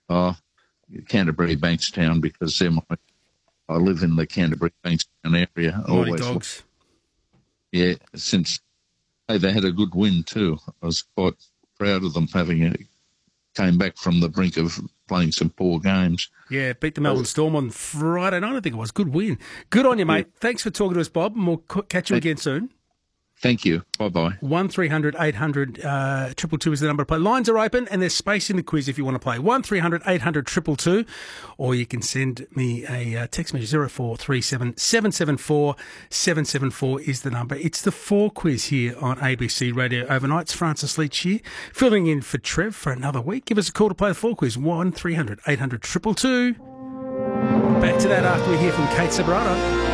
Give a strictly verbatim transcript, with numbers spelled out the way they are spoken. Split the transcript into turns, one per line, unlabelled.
Oh, Canterbury Bankstown, because they're my, I live in the Canterbury Bankstown area.
Mighty
Always,
Dogs.
yeah. Since hey, they had a good win too. I was quite proud of them having it. Came back from the brink of playing some poor games.
Yeah, beat the Melbourne Storm on Friday night, I think it was. Good win. Good on you, mate. Yeah. Thanks for talking to us, Bob, and we'll catch you again soon.
Thank you. Bye-bye.
one three hundred eight hundred uh, two two two is the number to play. Lines are open and there's space in the quiz if you want to play. one three hundred eight hundred two two two, or you can send me a uh, text message. zero four three seven seven seven four seven seven four is the number. It's the four quiz here on A B C Radio Overnight. It's Francis Leach here, filling in for Trev for another week. Give us a call to play the four quiz. one three hundred eight hundred two two two. Back to that after we hear from Kate Sabrata.